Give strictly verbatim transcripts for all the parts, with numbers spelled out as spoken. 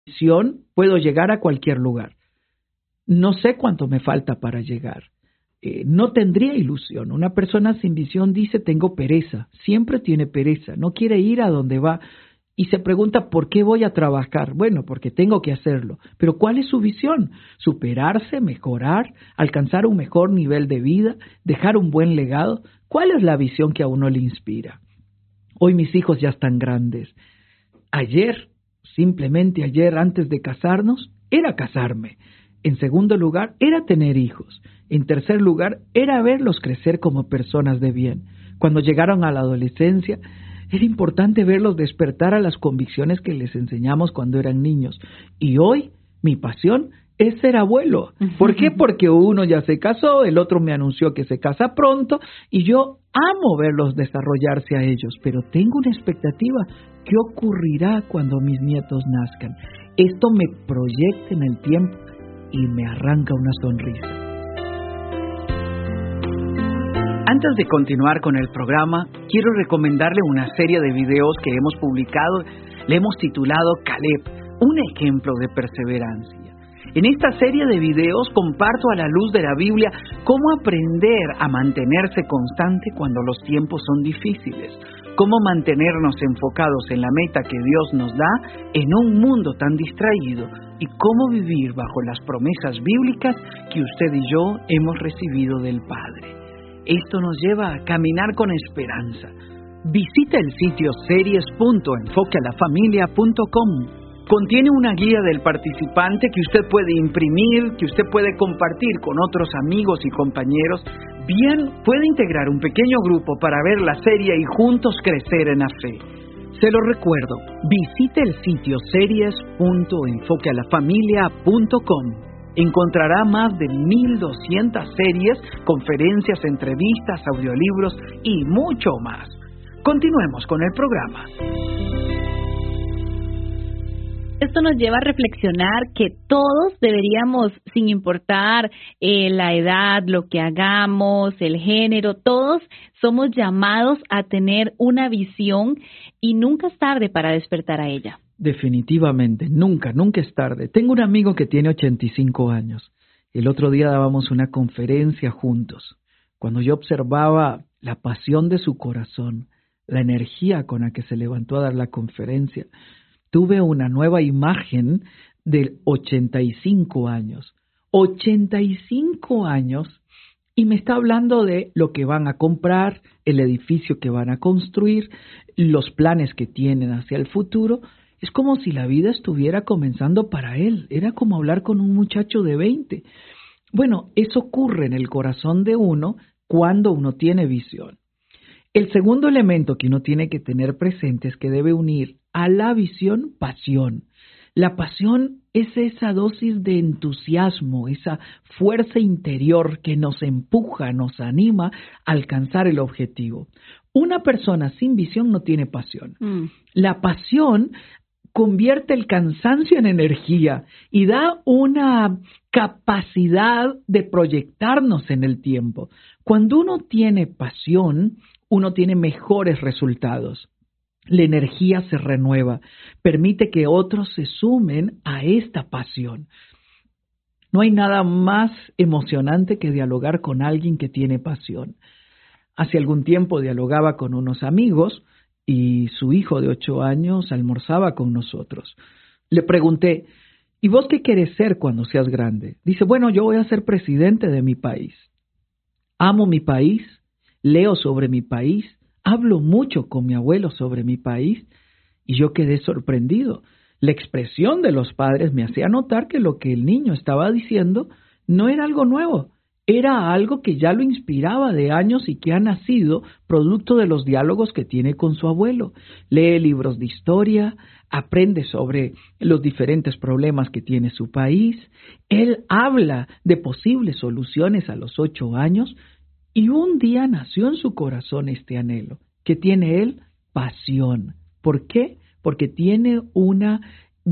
visión puedo llegar a cualquier lugar. No sé cuánto me falta para llegar. Eh, no tendría ilusión. Una persona sin visión dice, tengo pereza. Siempre tiene pereza. No quiere ir a donde va. Y se pregunta, ¿por qué voy a trabajar? Bueno, porque tengo que hacerlo. Pero ¿cuál es su visión? Superarse, mejorar, alcanzar un mejor nivel de vida, dejar un buen legado. ¿Cuál es la visión que a uno le inspira? Hoy mis hijos ya están grandes. Ayer, simplemente ayer, antes de casarnos, era casarme. En segundo lugar, era tener hijos. En tercer lugar, era verlos crecer como personas de bien. Cuando llegaron a la adolescencia, era importante verlos despertar a las convicciones que les enseñamos cuando eran niños. Y hoy, mi pasión es ser abuelo. ¿Por qué? Porque uno ya se casó, el otro me anunció que se casa pronto, y yo amo verlos desarrollarse a ellos, pero tengo una expectativa. ¿Qué ocurrirá cuando mis nietos nazcan? Esto me proyecta en el tiempo y me arranca una sonrisa. Antes de continuar con el programa, quiero recomendarle una serie de videos que hemos publicado. Le hemos titulado Caleb, un ejemplo de perseverancia. En esta serie de videos comparto a la luz de la Biblia cómo aprender a mantenerse constante cuando los tiempos son difíciles, cómo mantenernos enfocados en la meta que Dios nos da en un mundo tan distraído y cómo vivir bajo las promesas bíblicas que usted y yo hemos recibido del Padre. Esto nos lleva a caminar con esperanza. Visita el sitio series punto enfoque a la familia punto com. Contiene una guía del participante que usted puede imprimir, que usted puede compartir con otros amigos y compañeros. Bien, puede integrar un pequeño grupo para ver la serie y juntos crecer en la fe. Se lo recuerdo, visite el sitio series punto enfoque a la familia punto com. Encontrará más de mil doscientas series, conferencias, entrevistas, audiolibros y mucho más. Continuemos con el programa. Esto nos lleva a reflexionar que todos deberíamos, sin importar eh, la edad, lo que hagamos, el género, todos somos llamados a tener una visión y nunca es tarde para despertar a ella. Definitivamente, nunca, nunca es tarde. Tengo un amigo que tiene ochenta y cinco años. El otro día dábamos una conferencia juntos. Cuando yo observaba la pasión de su corazón, la energía con la que se levantó a dar la conferencia, tuve una nueva imagen de ochenta y cinco años. ochenta y cinco años y me está hablando de lo que van a comprar, el edificio que van a construir, los planes que tienen hacia el futuro. Es como si la vida estuviera comenzando para él. Era como hablar con un muchacho de veinte. Bueno, eso ocurre en el corazón de uno cuando uno tiene visión. El segundo elemento que uno tiene que tener presente es que debe unir a la visión pasión. La pasión es esa dosis de entusiasmo, esa fuerza interior que nos empuja, nos anima a alcanzar el objetivo. Una persona sin visión no tiene pasión. Mm. La pasión convierte el cansancio en energía y da una capacidad de proyectarnos en el tiempo. Cuando uno tiene pasión, uno tiene mejores resultados. La energía se renueva, permite que otros se sumen a esta pasión. No hay nada más emocionante que dialogar con alguien que tiene pasión. Hace algún tiempo dialogaba con unos amigos y su hijo de ocho años almorzaba con nosotros. Le pregunté, ¿y vos qué querés ser cuando seas grande? Dice, bueno, yo voy a ser presidente de mi país. Amo mi país, leo sobre mi país, hablo mucho con mi abuelo sobre mi país y yo quedé sorprendido. La expresión de los padres me hacía notar que lo que el niño estaba diciendo no era algo nuevo. Era algo que ya lo inspiraba de años y que ha nacido producto de los diálogos que tiene con su abuelo. Lee libros de historia, aprende sobre los diferentes problemas que tiene su país. Él habla de posibles soluciones a los ocho años y un día nació en su corazón este anhelo. ¿Qué tiene él? Pasión. ¿Por qué? Porque tiene una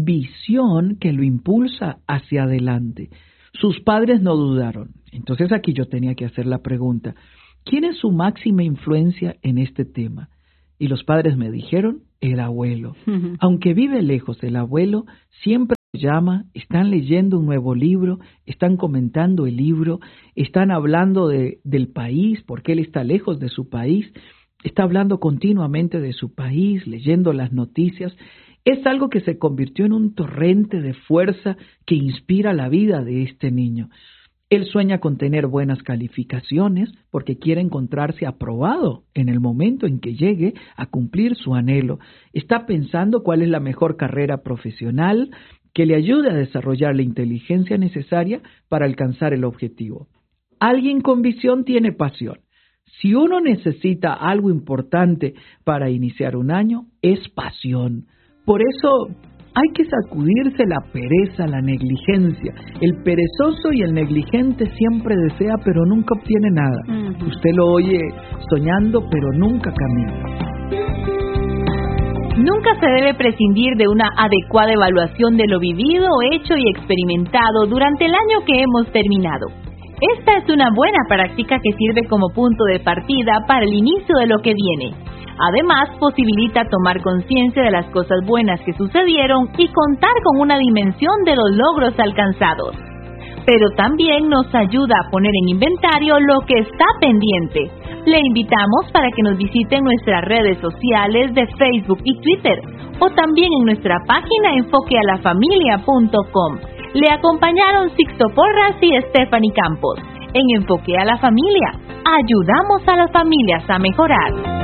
visión que lo impulsa hacia adelante. Sus padres no dudaron. Entonces aquí yo tenía que hacer la pregunta, ¿quién es su máxima influencia en este tema? Y los padres me dijeron, el abuelo. Uh-huh. Aunque vive lejos, el abuelo siempre llama, están leyendo un nuevo libro, están comentando el libro, están hablando de, del país, porque él está lejos de su país, está hablando continuamente de su país, leyendo las noticias. Es algo que se convirtió en un torrente de fuerza que inspira la vida de este niño. Él sueña con tener buenas calificaciones porque quiere encontrarse aprobado en el momento en que llegue a cumplir su anhelo. Está pensando cuál es la mejor carrera profesional que le ayude a desarrollar la inteligencia necesaria para alcanzar el objetivo. Alguien con visión tiene pasión. Si uno necesita algo importante para iniciar un año, es pasión. Por eso hay que sacudirse la pereza, la negligencia. El perezoso y el negligente siempre desea, pero nunca obtiene nada. Uh-huh. Usted lo oye soñando, pero nunca camina. Nunca se debe prescindir de una adecuada evaluación de lo vivido, hecho y experimentado durante el año que hemos terminado. Esta es una buena práctica que sirve como punto de partida para el inicio de lo que viene. Además, posibilita tomar conciencia de las cosas buenas que sucedieron y contar con una dimensión de los logros alcanzados. Pero también nos ayuda a poner en inventario lo que está pendiente. Le invitamos para que nos visite en nuestras redes sociales de Facebook y Twitter, o también en nuestra página enfoque a la familia punto com. Le acompañaron Sixto Porras y Stephanie Campos. En Enfoque a la Familia, ayudamos a las familias a mejorar.